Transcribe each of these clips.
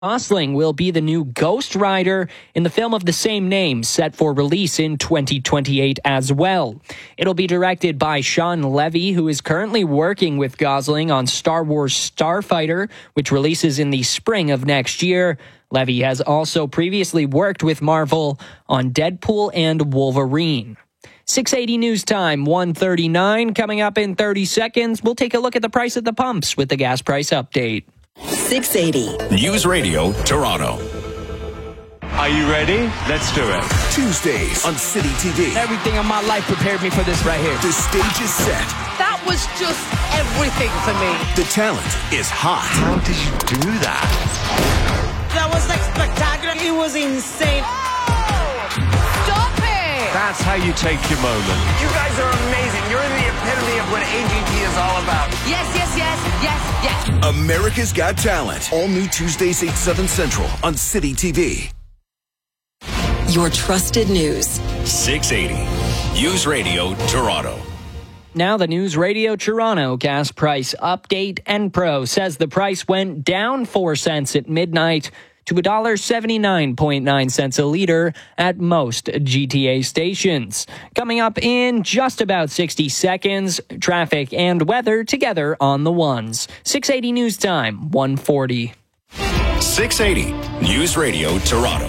Gosling will be the new Ghost Rider in the film of the same name, set for release in 2028 as well. It'll be directed by Sean Levy, who is currently working with Gosling on Star Wars Starfighter, which releases in the spring of next year. Levy has also previously worked with Marvel on Deadpool and Wolverine. 680 News Time, 1:39. Coming up in 30 seconds, we'll take a look at the price at the pumps with the gas price update. 680 News Radio Toronto. Are you ready? Let's do it. Tuesdays on City TV. Everything in my life prepared me for this right here. The stage is set. That was just everything for me. The talent is hot. How did you do that? That was like spectacular. It was insane. Stop it! That's how you take your moment. You guys are amazing. You're the epitome of what AGT is all about. Yes, yes, yes, yes, yes. America's Got Talent. All new Tuesdays 8, 7 Central on City TV. Your trusted news. 680 News Radio Toronto. Now the News Radio Toronto gas price update. Enpro says the price went down 4 cents at midnight to $1.79.9 a liter at most GTA stations. Coming up in just about 60 seconds, traffic and weather together on the ones. 680 News Time, 1:40. 680 News Radio Toronto.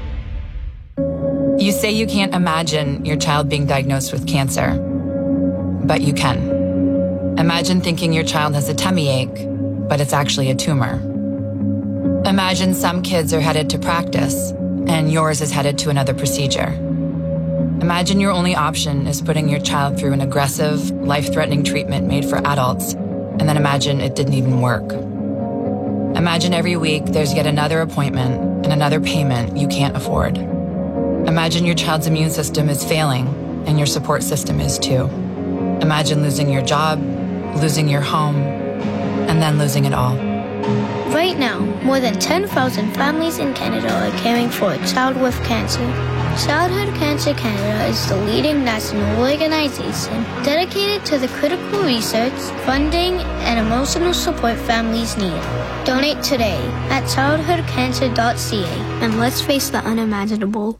You say you can't imagine your child being diagnosed with cancer, but you can. Imagine thinking your child has a tummy ache, but it's actually a tumor. Imagine some kids are headed to practice, and yours is headed to another procedure. Imagine your only option is putting your child through an aggressive, life-threatening treatment made for adults, and then imagine it didn't even work. Imagine every week there's yet another appointment and another payment you can't afford. Imagine your child's immune system is failing, and your support system is too. Imagine losing your job, losing your home, and then losing it all. Right now, more than 10,000 families in Canada are caring for a child with cancer. Childhood Cancer Canada is the leading national organization dedicated to the critical research, funding, and emotional support families need. Donate today at childhoodcancer.ca and let's face the unimaginable.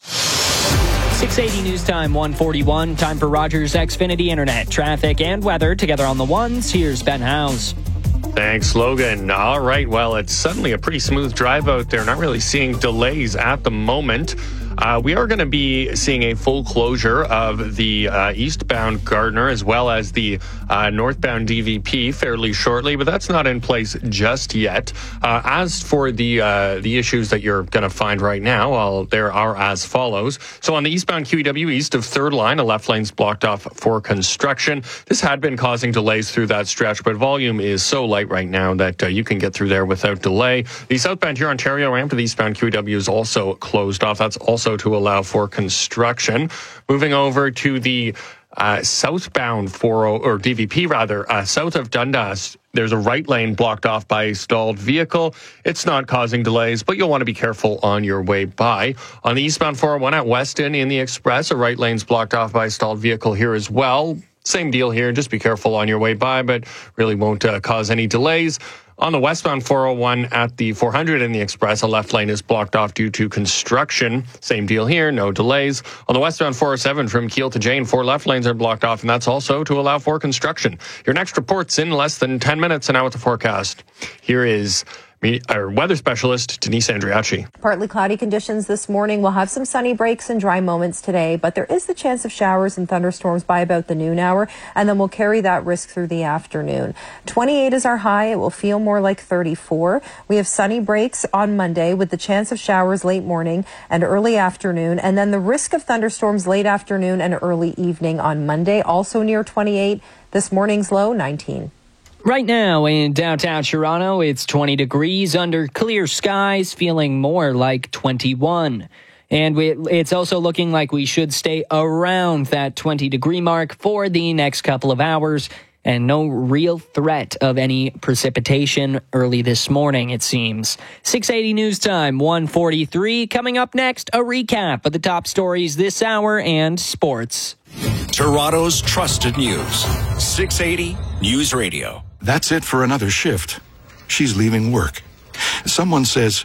680 News Time, 1:41. Time for Rogers Xfinity Internet. Traffic and weather together on the ones. Here's Ben Howes. Thanks, Logan. All right, well, it's suddenly a pretty smooth drive out there. Not really seeing delays at the moment. We are going to be seeing a full closure of the eastbound Gardiner as well as the northbound DVP fairly shortly, but that's not in place just yet. As for the issues that you're going to find right now, well, there are as follows. So on the eastbound QEW east of 3rd line, a left lane's blocked off for construction. This had been causing delays through that stretch, but volume is so light right now that you can get through there without delay. The southbound here Ontario ramp to the eastbound QEW is also closed off. That's also to allow for construction. Moving over to the southbound 40 or DVP rather, south of Dundas, there's a right lane blocked off by a stalled vehicle. It's not causing delays, but you'll want to be careful on your way by. On the eastbound 401 at Weston in the Express, a right lane's blocked off by a stalled vehicle here as well. Same deal here. Just be careful on your way by, but really won't cause any delays. On the westbound 401 at the 400 in the Express, a left lane is blocked off due to construction. Same deal here, no delays. On the westbound 407 from Kiel to Jane, 4 left lanes are blocked off, and that's also to allow for construction. Your next report's in less than 10 minutes, and now with the forecast. Here is our weather specialist, Denise Andriachi. Partly cloudy conditions this morning. We'll have some sunny breaks and dry moments today, but there is the chance of showers and thunderstorms by about the noon hour, and then we'll carry that risk through the afternoon. 28 is our high. It will feel more like 34. We have sunny breaks on Monday with the chance of showers late morning and early afternoon, and then the risk of thunderstorms late afternoon and early evening on Monday, also near 28. This morning's low, 19. Right now in downtown Toronto, it's 20 degrees under clear skies, feeling more like 21. And it's also looking like we should stay around that 20-degree mark for the next couple of hours, and no real threat of any precipitation early this morning, it seems. 680 News Time, 1:43. Coming up next, a recap of the top stories this hour and sports. Toronto's trusted news. 680 News Radio. That's it for another shift. She's leaving work. Someone says,